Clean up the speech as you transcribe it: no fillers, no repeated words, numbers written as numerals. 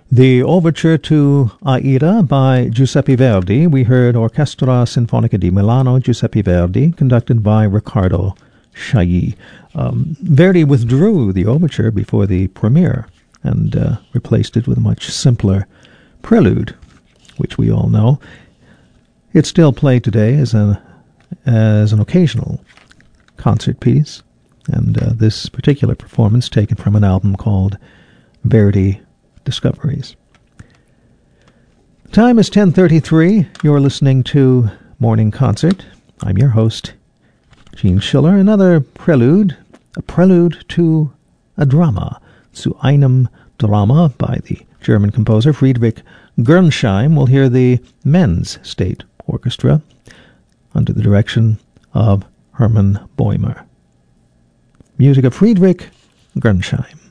The overture to Aida by Giuseppe Verdi. We heard Orchestra Sinfonica di Milano, Giuseppe Verdi, conducted by Riccardo Chailly. Verdi withdrew the overture before the premiere and replaced it with a much simpler prelude, which we all know. It's still played today as an occasional concert piece, and this particular performance taken from an album called Verdi Discoveries. Time is 10:33. You're listening to Morning Concert. I'm your host, Gene Schiller. Another prelude, a prelude to a drama, Zu einem Drama by the German composer Friedrich Gernsheim. We'll hear the Men's State Orchestra under the direction of Hermann Bäumer. Music of Friedrich Gernsheim.